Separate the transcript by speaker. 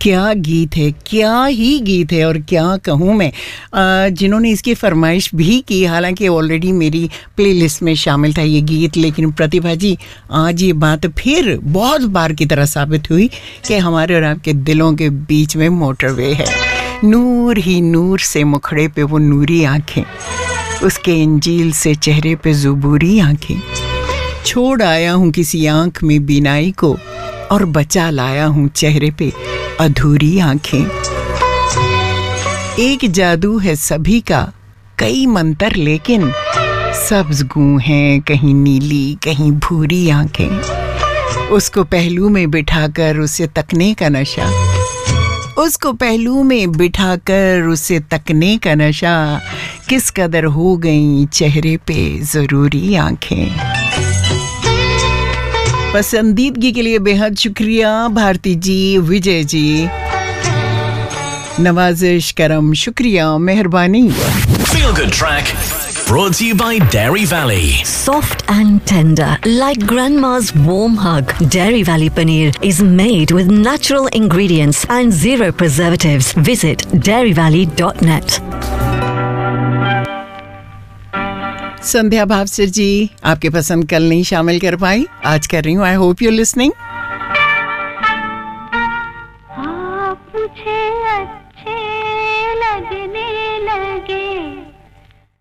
Speaker 1: क्या गीत है, क्या ही गीत है और क्या कहूँ मैं। जिन्होंने इसकी फरमाइश भी की, हालांकि ऑलरेडी मेरी प्लेलिस्ट में शामिल था ये गीत, लेकिन प्रतिभा जी आज ये बात फिर बहुत बार की तरह साबित हुई कि हमारे और आपके दिलों के बीच में मोटरवे है। नूर ही नूर से मुखड़े पे वो नूरी आंखें, उसके इंजील से चेहरे पे ज़ुबूरी आंखें। छोड़ आया हूँ किसी आंख में बीनाई को और बचा लाया हूँ चेहरे पे अधूरी आंखें। एक जादू है सभी का, कई मंतर, लेकिन सब्ज गूं हैं कहीं नीली कहीं भूरी आंखें। उसको पहलू में बिठाकर उसे तकने का नशा, उसको पहलू में बिठाकर उसे तकने का नशा, किस कदर हो गई चेहरे पे जरूरी आंखें। पसंदीदगी के लिए बेहद शुक्रिया भारती जी, विजय जी, नवाजिश, करम, शुक्रिया, मेहरबानी।
Speaker 2: Feel Good Track brought to you by Dairy Valley.
Speaker 3: Soft and tender, like grandma's warm hug. Dairy Valley Paneer is made with natural ingredients and zero preservatives. Visit dairyvalley.net.
Speaker 1: संध्या भावसर जी, आपके पसंद कल नहीं शामिल कर पाई, आज कर रही हूँ। I hope you listening.